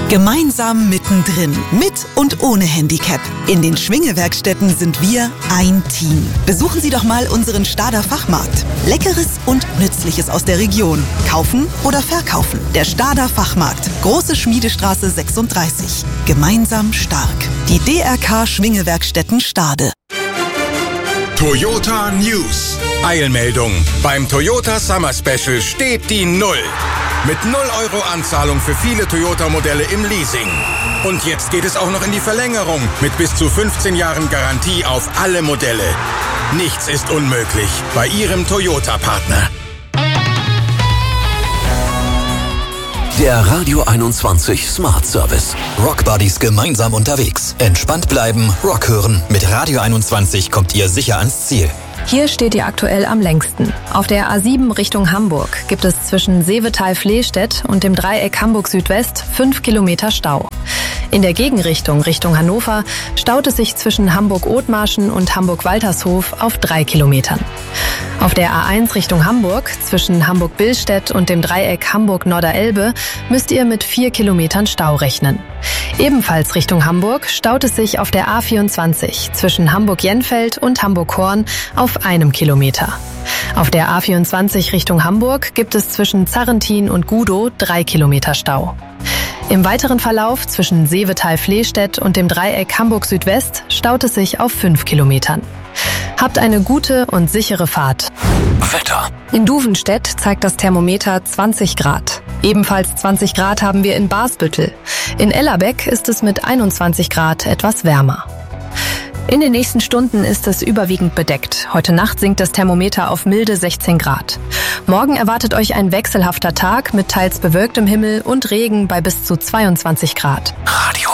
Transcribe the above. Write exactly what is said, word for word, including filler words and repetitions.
Gemeinsam mittendrin, mit und ohne Handicap. In den Schwinge-Werkstätten sind wir ein Team. Besuchen Sie doch mal unseren Stader Fachmarkt. Leckeres und Nützliches aus der Region. Kaufen oder verkaufen. Der Stader Fachmarkt. Große Schmiedestraße sechsunddreißig. Gemeinsam stark. Die D R K Schwinge-Werkstätten Stade. Toyota News. Eilmeldung. Beim Toyota Summer Special steht die Null. Mit null Euro Anzahlung für viele Toyota-Modelle im Leasing. Und jetzt geht es auch noch in die Verlängerung mit bis zu fünfzehn Jahren Garantie auf alle Modelle. Nichts ist unmöglich bei Ihrem Toyota-Partner. Der Radio einundzwanzig Smart Service. Rock Buddies gemeinsam unterwegs. Entspannt bleiben, Rock hören. Mit Radio einundzwanzig kommt ihr sicher ans Ziel. Hier steht ihr aktuell am längsten. Auf der A sieben Richtung Hamburg gibt es zwischen Seevetal-Flehstedt und dem Dreieck Hamburg-Südwest fünf Kilometer Stau. In der Gegenrichtung Richtung Hannover staut es sich zwischen Hamburg-Othmarschen und Hamburg-Waltershof auf drei Kilometern. Auf der A eins Richtung Hamburg zwischen Hamburg-Billstedt und dem Dreieck Hamburg-Norderelbe müsst ihr mit vier Kilometern Stau rechnen. Ebenfalls Richtung Hamburg staut es sich auf der A vierundzwanzig zwischen Hamburg-Jenfeld und Hamburg-Horn auf einem Kilometer. Auf der A vierundzwanzig Richtung Hamburg gibt es zwischen Zarrentin und Gudow drei Kilometer Stau. Im weiteren Verlauf zwischen Seevetal-Flehstedt und dem Dreieck Hamburg-Südwest staut es sich auf fünf Kilometern. Habt eine gute und sichere Fahrt. Wetter. In Duvenstedt zeigt das Thermometer zwanzig Grad. Ebenfalls zwanzig Grad haben wir in Barsbüttel. In Ellerbeck ist es mit einundzwanzig Grad etwas wärmer. In den nächsten Stunden ist es überwiegend bedeckt. Heute Nacht sinkt das Thermometer auf milde sechzehn Grad. Morgen erwartet euch ein wechselhafter Tag mit teils bewölktem Himmel und Regen bei bis zu zweiundzwanzig Grad. Radio